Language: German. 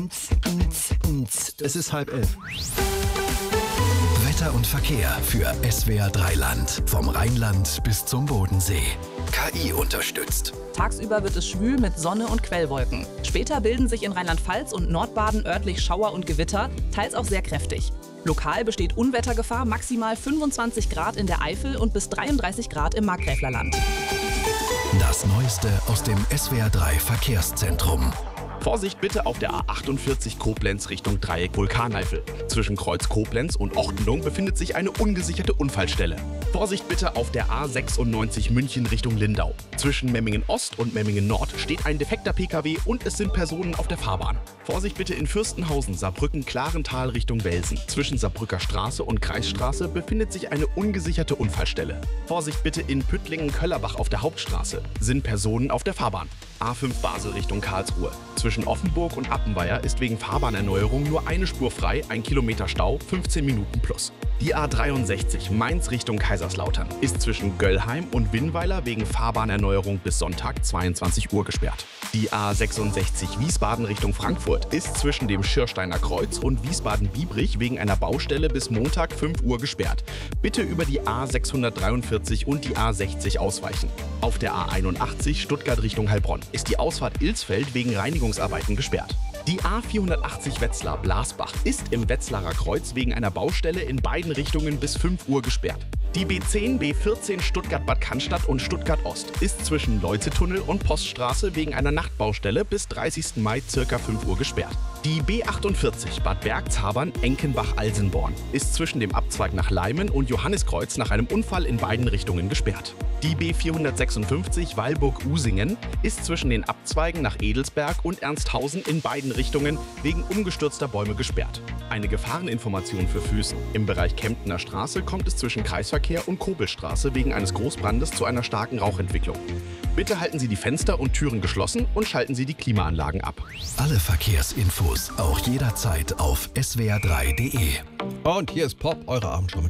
Es ist 10:30. Wetter und Verkehr für SWR 3 Land. Vom Rheinland bis zum Bodensee. KI unterstützt. Tagsüber wird es schwül mit Sonne und Quellwolken. Später bilden sich in Rheinland-Pfalz und Nordbaden örtlich Schauer und Gewitter, teils auch sehr kräftig. Lokal besteht Unwettergefahr, maximal 25 Grad in der Eifel und bis 33 Grad im Markgräflerland. Das Neueste aus dem SWR 3 Verkehrszentrum. Vorsicht bitte auf der A48 Koblenz Richtung Dreieck Vulkaneifel. Zwischen Kreuz Koblenz und Ortenung befindet sich eine ungesicherte Unfallstelle. Vorsicht bitte auf der A96 München Richtung Lindau. Zwischen Memmingen Ost und Memmingen Nord steht ein defekter PKW und es sind Personen auf der Fahrbahn. Vorsicht bitte in Fürstenhausen, Saarbrücken, Klarental Richtung Welsen. Zwischen Saarbrücker Straße und Kreisstraße befindet sich eine ungesicherte Unfallstelle. Vorsicht bitte in Püttlingen-Köllerbach auf der Hauptstraße. Sind Personen auf der Fahrbahn. A5 Basel Richtung Karlsruhe. Zwischen Offenburg und Appenweier ist wegen Fahrbahnerneuerung nur eine Spur frei, 1 Kilometer Stau, 15 Minuten plus. Die A63 Mainz Richtung Kaiserslautern ist zwischen Göllheim und Winnweiler wegen Fahrbahnerneuerung bis Sonntag 22 Uhr gesperrt. Die A66 Wiesbaden Richtung Frankfurt ist zwischen dem Schirsteiner Kreuz und Wiesbaden-Biebrich wegen einer Baustelle bis Montag 5 Uhr gesperrt. Bitte über die A643 und die A60 ausweichen. Auf der A81 Stuttgart Richtung Heilbronn ist die Ausfahrt Ilsfeld wegen Reinigungsarbeiten gesperrt. Die A480 Wetzlar-Blasbach ist im Wetzlarer Kreuz wegen einer Baustelle in beiden Richtungen bis 5 Uhr gesperrt. Die B10, B14 Stuttgart-Bad Cannstatt und Stuttgart-Ost ist zwischen Leuze-Tunnel und Poststraße wegen einer Nachtbaustelle bis 30. Mai ca. 5 Uhr gesperrt. Die B48 Bad Bergzhabern-Enkenbach-Alsenborn ist zwischen dem Abzweig nach Leimen und Johanniskreuz nach einem Unfall in beiden Richtungen gesperrt. Die B456 Weilburg-Usingen ist zwischen den Abzweigen nach Edelsberg und Ernsthausen in beiden Richtungen wegen umgestürzter Bäume gesperrt. Eine Gefahreninformation für Füßen. Im Bereich Kemptener Straße kommt es zwischen Kreisverkehr und Kobelstraße wegen eines Großbrandes zu einer starken Rauchentwicklung. Bitte halten Sie die Fenster und Türen geschlossen und schalten Sie die Klimaanlagen ab. Alle Verkehrsinfos auch jederzeit auf swr3.de. Und hier ist Pop, eure Abendshow mit